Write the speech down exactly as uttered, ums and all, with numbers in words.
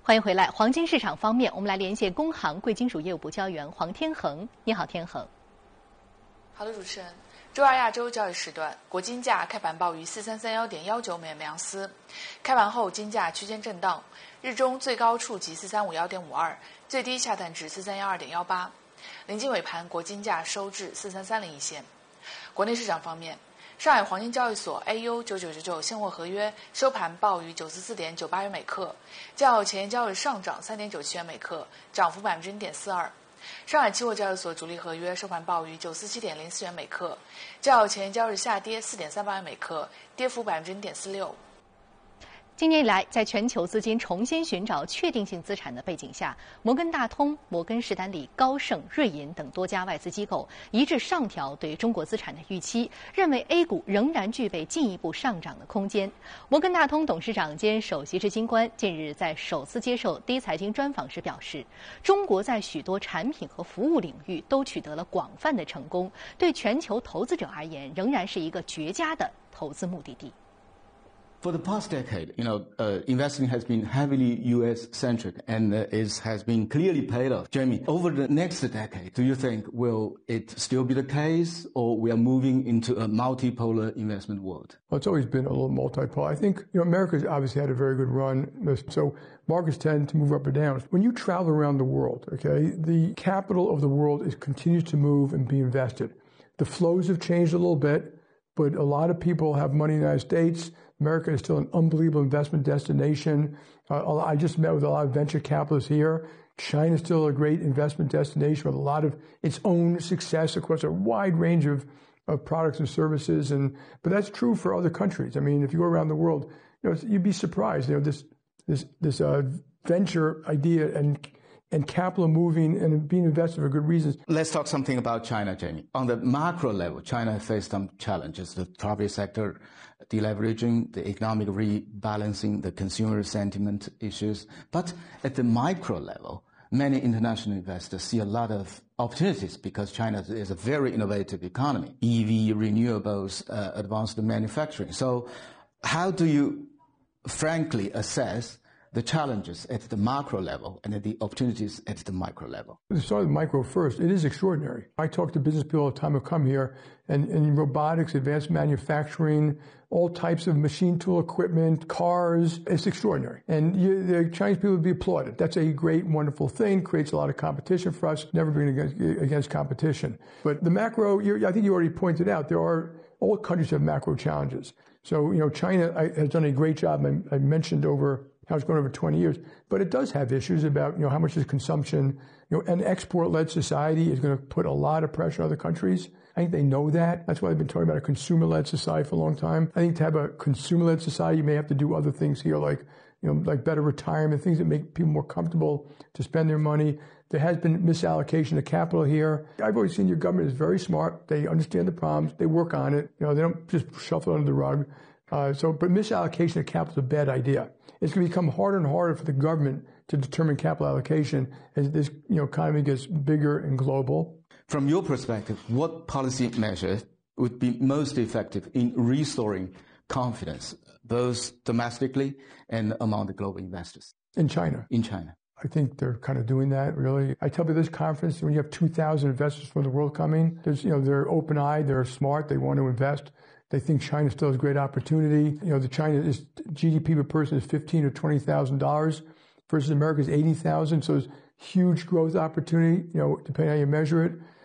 欢迎回来。黄金市场方面，我们来连线工行贵金属业务部交易员黄天恒。你好，天恒。 好的，主持人。周二亚洲交易时段，国金价开盘报于四三三幺点幺九美元每盎司，开盘后金价区间震荡，日中最高触及四三五幺点五二，最低下探至四三幺二点幺八。临近尾盘，国金价收至四三三零一线。国内市场方面，上海黄金交易所 A U 九九九九现货合约收盘报于九四四点九八元每克，较前一交易上涨三点九七元每克，涨幅百分之零点四二。上海期货交易所主力合约收盘报于九四七点零四元每克，较前一交易下跌四点三八元每克，跌幅百分之零点四六。 今年以来，在全球资金重新寻找确定性资产的背景下，摩根大通、摩根士丹利、高盛、瑞银等多家外资机构一致上调对中国资产的预期，认为 A 股仍然具备进一步上涨的空间。摩根大通董事长兼首席执行官近日在首次接受第一财经专访时表示，中国在许多产品和服务领域都取得了广泛的成功，对全球投资者而言仍然是一个绝佳的投资目的地。 For the past decade, you know, uh, investing has been heavily U S-centric and uh, is, has been clearly paid off. Jamie, over the next decade, do you think will it still be the case or we are moving into a multipolar investment world? Well, it's always been a little multipolar. I think, you know, America's obviously had a very good run, so markets tend to move up or down. When you travel around the world, okay, the capital of the world is continues to move and be invested. The flows have changed a little bit, but a lot of people have money in the United States. America is still an unbelievable investment destination. Uh, I just met with a lot of venture capitalists here. China is still a great investment destination with a lot of its own success across a wide range of, of products and services. And but that's true for other countries. I mean, if you go around the world, you know, you'd be surprised. You know, this this this uh, venture idea and and capital moving and being invested for good reasons. Let's talk something about China, Jamie. On the macro level, China faced some challenges: the private sector deleveraging, the economic rebalancing, the consumer sentiment issues. But at the micro level, many international investors see a lot of opportunities because China is a very innovative economy, E V, renewables, uh, advanced manufacturing. So how do you frankly assess the challenges at the macro level and the opportunities at the micro level? Let's start with micro first. It is extraordinary. I talk to business people all the time who come here, and in robotics, advanced manufacturing, all types of machine tool equipment, cars, it's extraordinary. And you, the Chinese people would be applauded. That's a great, wonderful thing, creates a lot of competition for us, never been against, against competition. But the macro, I think you already pointed out, there are, all countries have macro challenges. So, you know, China has done a great job. I, I mentioned over how it's grown over twenty years, but it does have issues about, you know, how much is consumption, you know, an export-led society is going to put a lot of pressure on other countries. I think they know that. That's why they've been talking about a consumer-led society for a long time. I think to have a consumer-led society, you may have to do other things here, like, you know, like better retirement, things that make people more comfortable to spend their money. There has been misallocation of capital here. I've always seen your government is very smart. They understand the problems. They work on it. You know, they don't just shuffle it under the rug. Uh, so, but misallocation of capital is a bad idea. It's going to become harder and harder for the government to determine capital allocation as this, you know, economy gets bigger and global. From your perspective, what policy measures would be most effective in restoring confidence, both domestically and among the global investors? In China. In China. I think they're kind of doing that, really. I tell you, this conference, when you have two thousand investors from the world coming, there's, you know, they're open-eyed, they're smart, they want to invest. They think China still has great opportunity. You know, the China is G D P per person is fifteen or twenty thousand dollars versus America's eighty thousand. So there's huge growth opportunity. You know, depending on how you measure it.